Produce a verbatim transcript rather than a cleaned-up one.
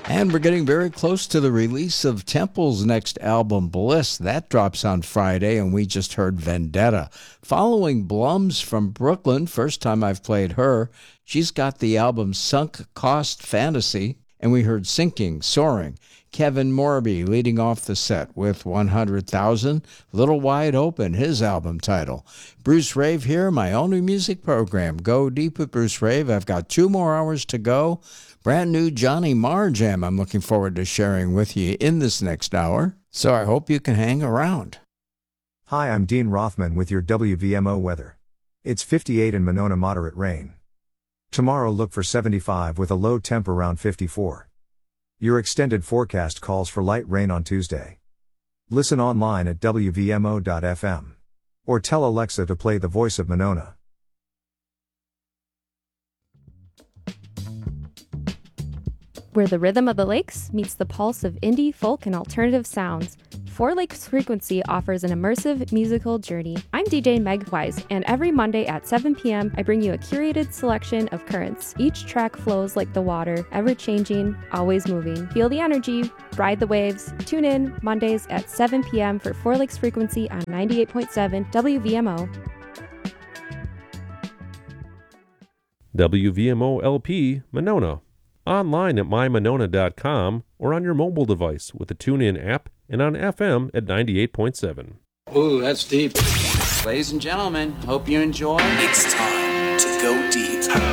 And we're getting very close to the release of Temple's next album, Bliss. That drops on Friday, and we just heard Vendetta. Following Blums from Brooklyn, first time I've played her, she's got the album Sunk Cost Fantasy, and we heard Sinking, Soaring. Kevin Morby leading off the set with one hundred thousand, Little Wide Open, his album title. Bruce Rave here, my only music program. Go deep with Bruce Rave. I've got two more hours to go. Brand new Johnny Marr jam I'm looking forward to sharing with you in this next hour, so I hope you can hang around. Hi, I'm Dean Rothman with your W V M O weather. It's fifty-eight in Monona, moderate rain. Tomorrow look for seventy-five with a low temp around fifty-four. Your extended forecast calls for light rain on Tuesday. Listen online at W V M O dot F M. Or tell Alexa to play The Voice of Monona. Where the rhythm of the lakes meets the pulse of indie, folk, and alternative sounds, Four Lakes Frequency offers an immersive musical journey. I'm D J Meg Wise, and every Monday at seven p.m. I bring you a curated selection of currents. Each track flows like the water, ever-changing, always moving. Feel the energy, ride the waves. Tune in Mondays at seven p.m. for Four Lakes Frequency on ninety-eight point seven W V M O. W V M O L P, Monona. Online at my monona dot com or on your mobile device with the TuneIn app and on F M at ninety-eight point seven. Ooh, that's deep. Ladies and gentlemen, hope you enjoy. It's time to go deep.